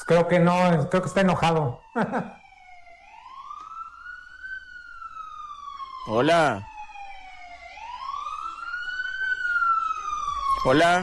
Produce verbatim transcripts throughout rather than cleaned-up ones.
creo que no, creo que está enojado. Hola. Hola.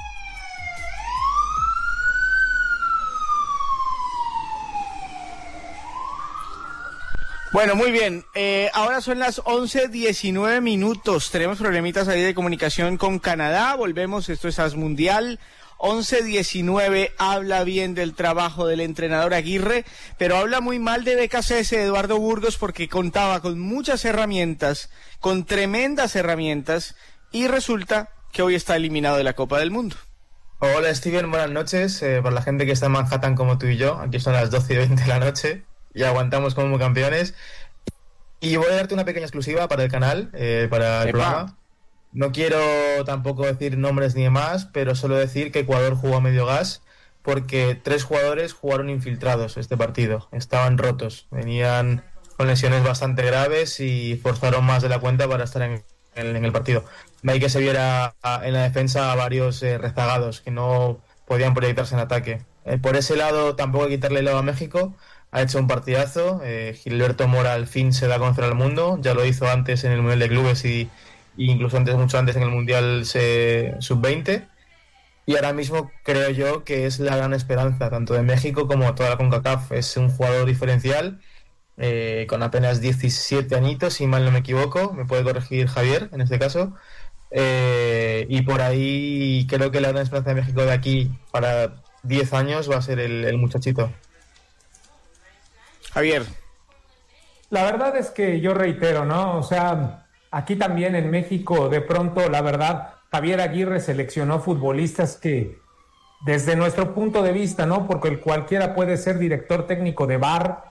Bueno, muy bien. Eh, ahora son las once diecinueve minutos. Tenemos problemitas ahí de comunicación con Canadá. Volvemos, esto es As Mundial. once diecinueve, habla bien del trabajo del entrenador Aguirre, pero habla muy mal de B K C S, Eduardo Burgos, porque contaba con muchas herramientas, con tremendas herramientas, y resulta que hoy está eliminado de la Copa del Mundo. Hola Steven, buenas noches. Eh, para la gente que está en Manhattan como tú y yo, aquí son las doce y veinte de la noche y aguantamos como campeones. Y voy a darte una pequeña exclusiva para el canal, eh, para el Epa. programa. No quiero tampoco decir nombres ni demás, pero solo decir que Ecuador jugó a medio gas porque tres jugadores jugaron infiltrados este partido. Estaban rotos, venían con lesiones bastante graves y forzaron más de la cuenta para estar en, en, en el partido. De ahí que se viera a, en la defensa a varios eh, rezagados que no podían proyectarse en ataque. Eh, por ese lado tampoco hay que quitarle el lado a México. Ha hecho un partidazo. eh, Gilberto Mora al fin se da a conocer al mundo. Ya lo hizo antes en el Mundial de Clubes y y incluso antes, mucho antes en el Mundial sub veinte, y ahora mismo creo yo que es la gran esperanza tanto de México como toda la CONCACAF. Es un jugador diferencial, eh, con apenas diecisiete añitos, si mal no me equivoco, me puede corregir Javier en este caso, eh, y por ahí creo que la gran esperanza de México de aquí para diez años va a ser el, el muchachito. Javier. La verdad es que yo reitero, ¿no? O sea, aquí también en México, de pronto, la verdad, Javier Aguirre seleccionó futbolistas que, desde nuestro punto de vista, ¿no? Porque el cualquiera puede ser director técnico de V A R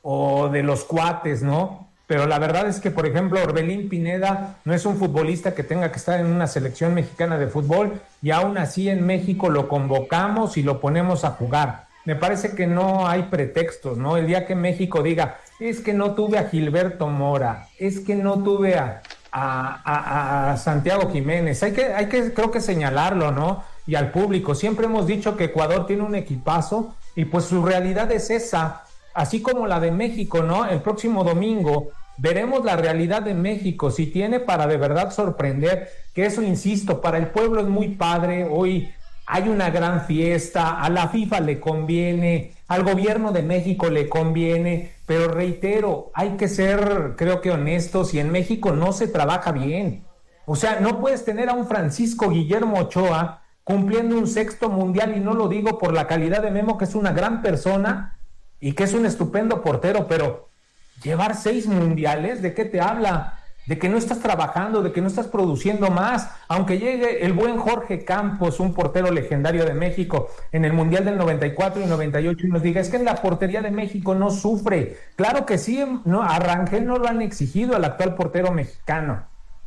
o de los cuates, ¿no? Pero la verdad es que, por ejemplo, Orbelín Pineda no es un futbolista que tenga que estar en una selección mexicana de fútbol, y aún así en México lo convocamos y lo ponemos a jugar. Me parece que no hay pretextos, ¿no? El día que México diga, es que no tuve a Gilberto Mora, es que no tuve a, a, a, a Santiago Jiménez, hay que, hay que, creo que señalarlo, ¿no? Y al público, siempre hemos dicho que Ecuador tiene un equipazo, y pues su realidad es esa, así como la de México, ¿no? El próximo domingo veremos la realidad de México, si tiene para de verdad sorprender, que eso, insisto, para el pueblo es muy padre. Hoy hay una gran fiesta, a la FIFA le conviene, al gobierno de México le conviene, pero reitero, hay que ser, creo que honestos, y en México no se trabaja bien. O sea, no puedes tener a un Francisco Guillermo Ochoa cumpliendo un sexto mundial, y no lo digo por la calidad de Memo, que es una gran persona y que es un estupendo portero, pero llevar seis mundiales, ¿de qué te habla? De que no estás trabajando, de que no estás produciendo más. Aunque llegue el buen Jorge Campos, un portero legendario de México, en el Mundial del noventa y cuatro y noventa y ocho, y nos diga, es que en la portería de México no sufre. Claro que sí, no, a Rangel no lo han exigido al actual portero mexicano.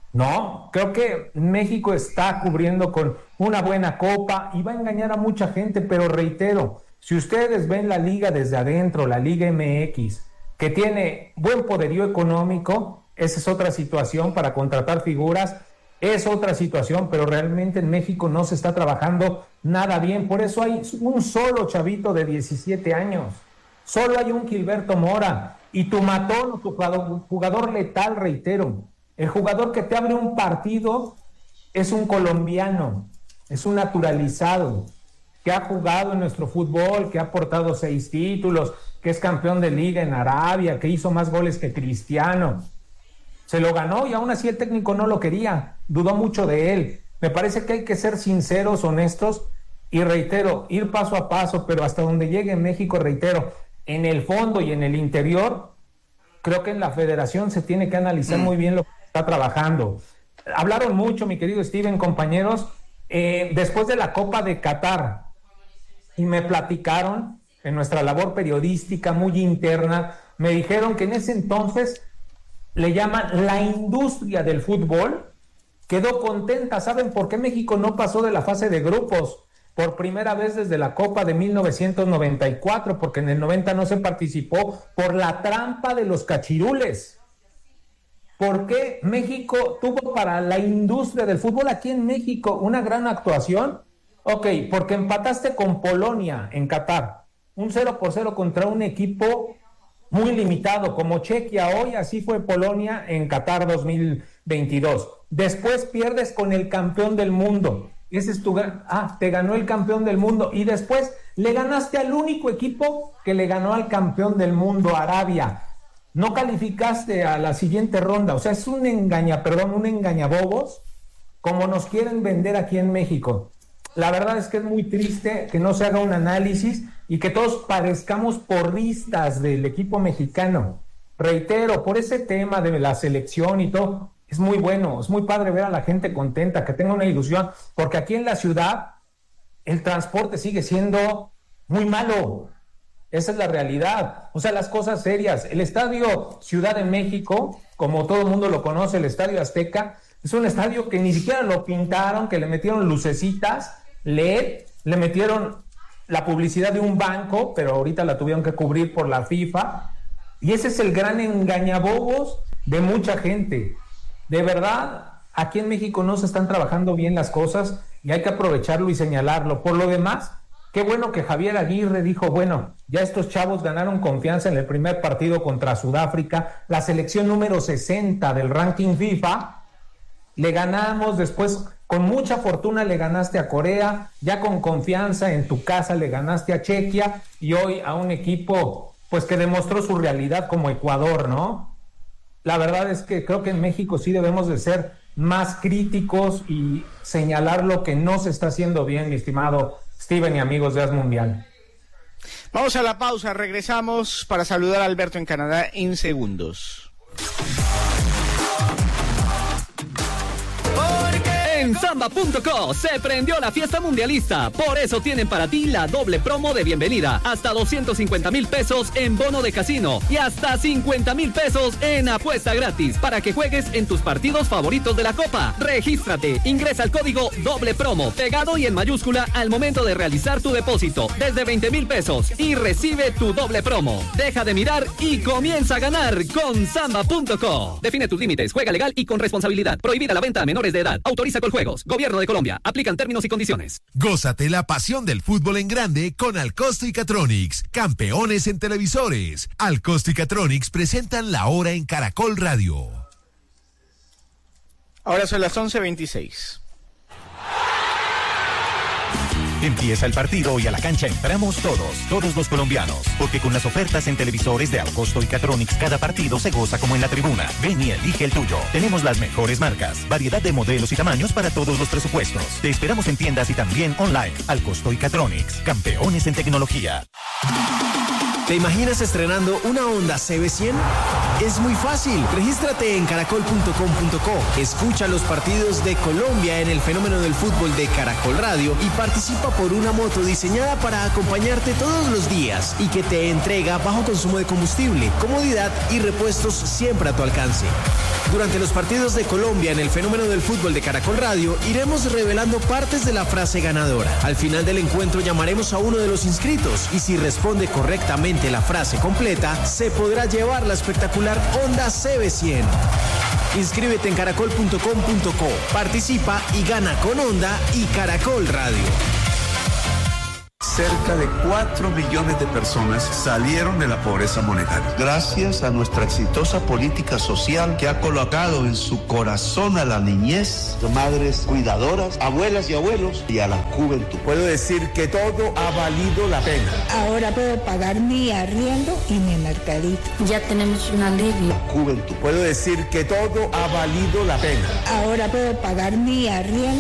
No, creo que México está cubriendo con una buena copa y va a engañar a mucha gente, pero reitero, si ustedes ven la liga desde adentro, la Liga M X, que tiene buen poderío económico, esa es otra situación para contratar figuras, es otra situación, pero realmente en México no se está trabajando nada bien. Por eso hay un solo chavito de diecisiete años, solo hay un Gilberto Mora, y tu matón, tu jugador, jugador letal, reitero, el jugador que te abre un partido es un colombiano, es un naturalizado, que ha jugado en nuestro fútbol, que ha aportado seis títulos, que es campeón de liga en Arabia, que hizo más goles que Cristiano. Se lo ganó y aún así el técnico no lo quería, dudó mucho de él. Me parece que hay que ser sinceros, honestos, y reitero, ir paso a paso, pero hasta donde llegue México, reitero, en el fondo y en el interior, creo que en la federación se tiene que analizar muy bien lo que está trabajando. Hablaron mucho, mi querido Steven, compañeros, eh, después de la Copa de Qatar, y me platicaron en nuestra labor periodística muy interna, me dijeron que en ese entonces le llaman la industria del fútbol, quedó contenta. ¿Saben por qué México no pasó de la fase de grupos por primera vez desde la Copa de mil novecientos noventa y cuatro? Porque en el noventa no se participó por la trampa de los cachirules. ¿Por qué México tuvo para la industria del fútbol aquí en México una gran actuación? Ok, porque empataste con Polonia en Qatar, un cero por cero contra un equipo muy limitado, como Chequia hoy, así fue Polonia en Qatar dos mil veintidós. Después pierdes con el campeón del mundo. Ese es tu ah, te ganó el campeón del mundo. Y después le ganaste al único equipo que le ganó al campeón del mundo, Arabia. No calificaste a la siguiente ronda. O sea, es un engaña, perdón, un engañabobos, como nos quieren vender aquí en México. La verdad es que es muy triste que no se haga un análisis y que todos parezcamos porristas del equipo mexicano. Reitero, por ese tema de la selección y todo, es muy bueno, es muy padre ver a la gente contenta, que tenga una ilusión, porque aquí en la ciudad el transporte sigue siendo muy malo. Esa es la realidad. O sea, las cosas serias. El Estadio Ciudad de México, como todo el mundo lo conoce, el Estadio Azteca, es un estadio que ni siquiera lo pintaron, que le metieron lucecitas, L E D, le metieron la publicidad de un banco, pero ahorita la tuvieron que cubrir por la FIFA. Y ese es el gran engañabobos de mucha gente. De verdad, aquí en México no se están trabajando bien las cosas y hay que aprovecharlo y señalarlo. Por lo demás, qué bueno que Javier Aguirre dijo, bueno, ya estos chavos ganaron confianza en el primer partido contra Sudáfrica, la selección número sesenta del ranking FIFA. Le ganamos, después con mucha fortuna le ganaste a Corea, ya con confianza en tu casa le ganaste a Chequia y hoy a un equipo pues que demostró su realidad como Ecuador, ¿no? La verdad es que creo que en México sí debemos de ser más críticos y señalar lo que no se está haciendo bien, mi estimado Steven y amigos de As Mundial. Vamos a la pausa, regresamos para saludar a Alberto en Canadá en segundos. En Samba punto co se prendió la fiesta mundialista, por eso tienen para ti la doble promo de bienvenida, hasta doscientos cincuenta mil pesos en bono de casino y hasta cincuenta mil pesos en apuesta gratis para que juegues en tus partidos favoritos de la Copa. Regístrate, ingresa el código doble promo, pegado y en mayúscula al momento de realizar tu depósito, desde veinte mil pesos y recibe tu doble promo. Deja de mirar y comienza a ganar con Samba punto co. Define tus límites, juega legal y con responsabilidad. Prohibida la venta a menores de edad. Autoriza con juegos. Gobierno de Colombia. Aplican términos y condiciones. Gózate la pasión del fútbol en grande con Alcosto y Catronics, campeones en televisores. Alcosto y Catronics presentan La Hora en Caracol Radio. Ahora son las once veintiséis. Empieza el partido y a la cancha entramos todos, todos los colombianos, porque con las ofertas en televisores de Alcosto y Catronics cada partido se goza como en la tribuna. Ven y elige el tuyo. Tenemos las mejores marcas, variedad de modelos y tamaños para todos los presupuestos. Te esperamos en tiendas y también online. Alcosto y Catronics, campeones en tecnología. ¿Te imaginas estrenando una Honda C B cien? Es muy fácil. Regístrate en caracol punto com punto co. Escucha los partidos de Colombia en el fenómeno del fútbol de Caracol Radio y participa por una moto diseñada para acompañarte todos los días y que te entrega bajo consumo de combustible, comodidad y repuestos siempre a tu alcance. Durante los partidos de Colombia en el fenómeno del fútbol de Caracol Radio iremos revelando partes de la frase ganadora. Al final del encuentro llamaremos a uno de los inscritos y si responde correctamente la frase completa, se podrá llevar la espectacular Honda C B cien. Inscríbete en caracol punto com punto co, participa y gana con Honda y Caracol Radio. Cerca de cuatro millones de personas salieron de la pobreza monetaria. Gracias a nuestra exitosa política social que ha colocado en su corazón a la niñez, madres cuidadoras, abuelas y abuelos y a la juventud. Puedo decir que todo ha valido la pena. Ahora puedo pagar mi arriendo y mi mercadito. Ya tenemos un alivio. Juventud. Puedo decir que todo ha valido la pena. Ahora puedo pagar mi arriendo.